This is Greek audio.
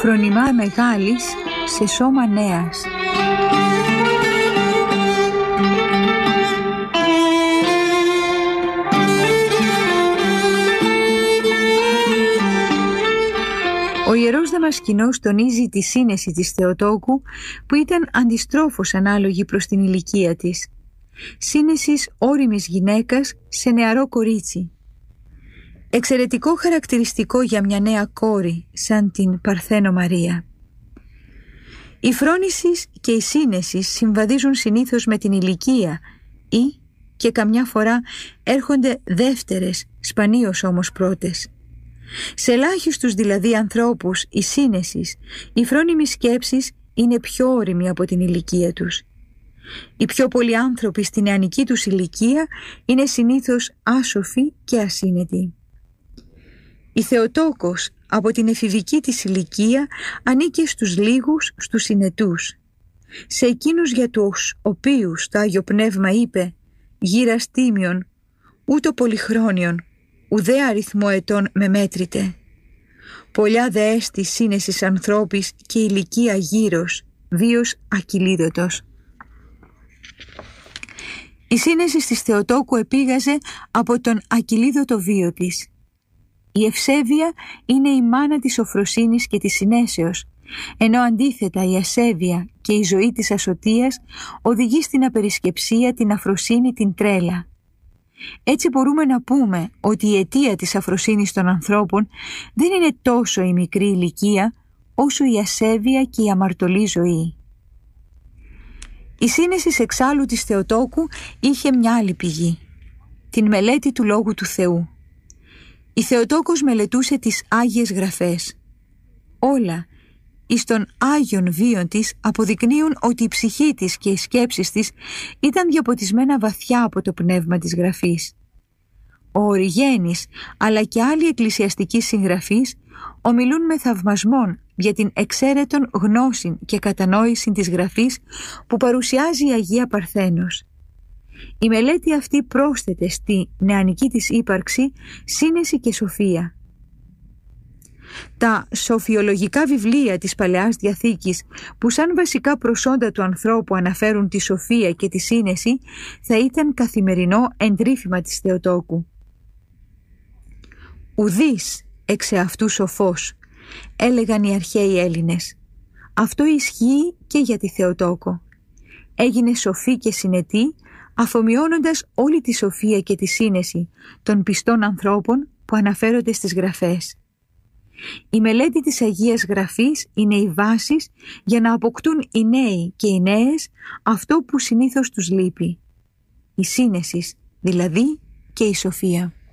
Φρονιμά μεγάλης σε σώμα νέας. Ο Ιερός Δαμασκηνός τονίζει τη σύνεση της Θεοτόκου, που ήταν αντιστρόφως ανάλογη προς την ηλικία της. Σύνεσης ώριμης γυναίκας σε νεαρό κορίτσι. Εξαιρετικό χαρακτηριστικό για μια νέα κόρη σαν την Παρθένο Μαρία. Η φρόνησης και η σύνεσης συμβαδίζουν συνήθως με την ηλικία ή και καμιά φορά έρχονται δεύτερες, σπανίως όμως πρώτες. Σε ελάχιστους δηλαδή ανθρώπους η σύνεσης, η φρόνιμη σκέψης είναι πιο ώριμη από την ηλικία τους. Οι πιο πολλοί άνθρωποι στη νεανική τους ηλικία είναι συνήθως άσοφοι και ασύνετοι. Η Θεοτόκος από την εφηβική της ηλικία ανήκε στους λίγους, στους συνετούς. Σε εκείνους για τους οποίους το Άγιο Πνεύμα είπε «Γύρας τίμιον, ούτω πολυχρόνιον, ουδέ αριθμό ετών με μέτρητε. Πολλιά δε έστι σύνεσης ανθρώπης και ηλικία γύρος, βίος ακυλίδωτος». Η σύνεση της Θεοτόκου επήγαζε από τον ακυλίδωτο βίο της. Η ευσέβεια είναι η μάνα της σοφροσύνης και της συνέσεως, ενώ αντίθετα η ασέβεια και η ζωή της ασωτείας οδηγεί στην απερισκεψία, την αφροσύνη, την τρέλα. Έτσι μπορούμε να πούμε ότι η αιτία της αφροσύνης των ανθρώπων δεν είναι τόσο η μικρή ηλικία, όσο η ασέβεια και η αμαρτωλή ζωή. Η σύνεση εξάλλου της Θεοτόκου είχε μια άλλη πηγή, την μελέτη του Λόγου του Θεού. Η Θεοτόκος μελετούσε τις Άγιες Γραφές. Όλα εις των Άγιων βίων της αποδεικνύουν ότι η ψυχή της και οι σκέψεις της ήταν διαποτισμένα βαθιά από το πνεύμα της Γραφής. Ο Οριγένης αλλά και άλλοι εκκλησιαστικοί συγγραφείς ομιλούν με θαυμασμόν για την εξαίρετον γνώση και κατανόηση της Γραφής που παρουσιάζει η Αγία Παρθένος. Η μελέτη αυτή πρόσθεται στη νεανική της ύπαρξη σύνεση και σοφία. Τα σοφιολογικά βιβλία της Παλαιάς Διαθήκης, που σαν βασικά προσόντα του ανθρώπου αναφέρουν τη σοφία και τη σύνεση, θα ήταν καθημερινό εντρύφημα της Θεοτόκου. «Ουδής εξ εαυτού σοφός», έλεγαν οι αρχαίοι Έλληνες. Αυτό ισχύει και για τη Θεοτόκο. Έγινε σοφή και συνετή, αφομοιώνοντας όλη τη σοφία και τη σύνεση των πιστών ανθρώπων που αναφέρονται στις Γραφές. Η μελέτη της Αγίας Γραφής είναι η βάση για να αποκτούν οι νέοι και οι νέες αυτό που συνήθως τους λείπει. Η σύνεση δηλαδή και η σοφία.